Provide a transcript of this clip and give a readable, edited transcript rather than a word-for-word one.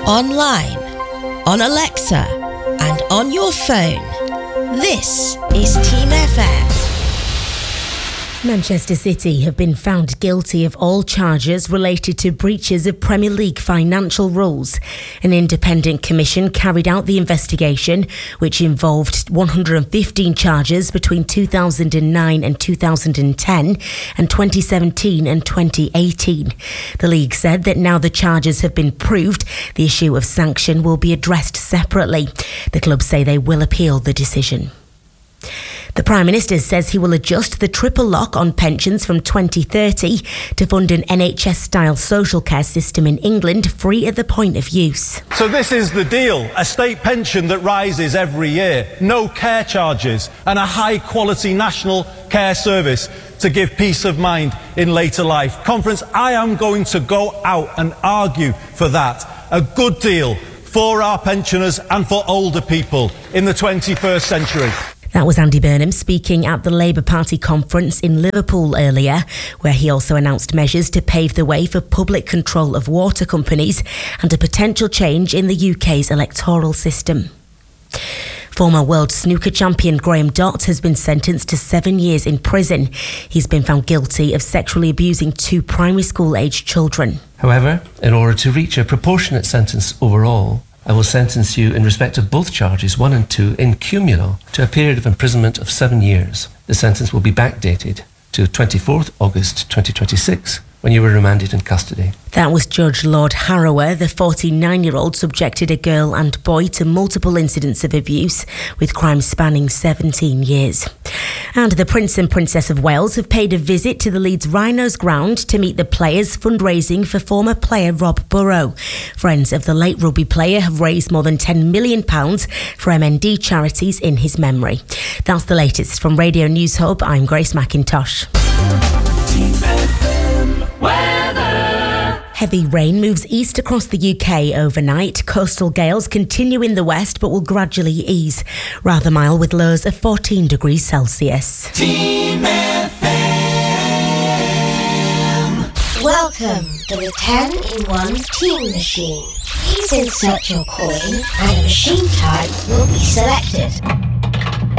online, on Alexa, and on your phone. This is Team FM. Manchester City have been found guilty of all charges related to breaches of Premier League financial rules. An independent commission carried out the investigation, which involved 115 charges between 2009 and 2010 and 2017 and 2018. The league said that now the charges have been proved, the issue of sanction will be addressed separately. The club say they will appeal the decision. The Prime Minister says he will adjust the triple lock on pensions from 2030 to fund an NHS-style social care system in England free at the point of use. So this is the deal, a state pension that rises every year, no care charges and a high-quality national care service to give peace of mind in later life. Conference, I am going to go out and argue for that. A good deal for our pensioners and for older people in the 21st century. That was Andy Burnham speaking at the Labour Party conference in Liverpool earlier, where he also announced measures to pave the way for public control of water companies and a potential change in the UK's electoral system. Former world snooker champion Graham Dott has been sentenced to 7 years in prison. He's been found guilty of sexually abusing 2 primary school-aged children. However, in order to reach a proportionate sentence overall, I will sentence you in respect of both charges 1 and 2 in cumulo to a period of imprisonment of 7 years. The sentence will be backdated to 24th August 2026, when you were remanded in custody. That was Judge Lord Harrower. The 49-year-old subjected a girl and boy to multiple incidents of abuse, with crimes spanning 17 years. And the Prince and Princess of Wales have paid a visit to the Leeds Rhinos ground to meet the players fundraising for former player Rob Burrow. Friends of the late rugby player have raised more than £10 million for MND charities in his memory. That's the latest from Radio News Hub. I'm Grace McIntosh. Heavy rain moves east across the UK overnight. Coastal gales continue in the west but will gradually ease. Rothermile with lows of 14 degrees Celsius. Team FM. Welcome to the 10-in-1 Team Machine. Please insert your coin and a machine type will be selected.